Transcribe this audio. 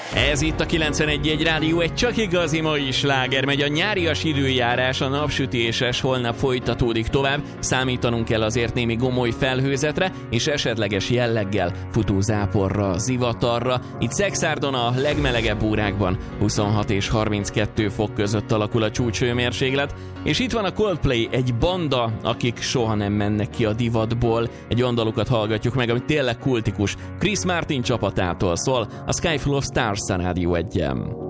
Ez itt a 91.1 Rádió, egy csak igazi mai sláger. Megy a nyárias időjárás, a napsütéses holnap folytatódik tovább. Számítanunk kell azért némi gomoly felhőzetre, és esetleges jelleggel futó záporra, zivatarra. Itt Szexárdon a legmelegebb órákban 26 és 32 fok között alakul a csúcshőmérséklet. És itt van a Coldplay, egy banda, akik soha nem mennek ki a divatból. Egy olyan dalukat hallgatjuk meg, ami tényleg kultikus. Chris Martin csapatától szól, a Sky Full of Stars a Rádió 1-en.